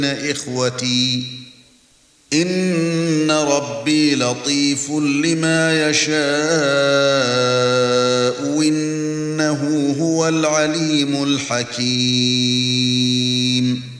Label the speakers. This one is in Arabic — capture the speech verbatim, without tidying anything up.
Speaker 1: إخوتي إن ربي لطيف لما يشاء إنه هو العليم الحكيم